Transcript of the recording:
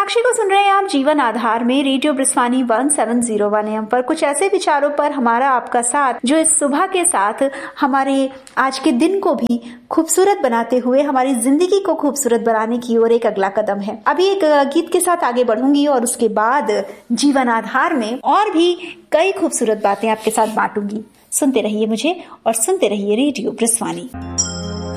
साक्षी को सुन रहे हैं आप जीवन आधार में रेडियो ब्रिस्वानी 1701 AM पर। कुछ ऐसे विचारों पर हमारा आपका साथ जो इस सुबह के साथ हमारे आज के दिन को भी खूबसूरत बनाते हुए हमारी जिंदगी को खूबसूरत बनाने की ओर एक अगला कदम है। अभी एक गीत के साथ आगे बढ़ूंगी और उसके बाद जीवन आधार में और भी कई खूबसूरत बातें आपके साथ बांटूंगी। सुनते रहिए मुझे और सुनते रहिए रेडियो ब्रिस्वानी।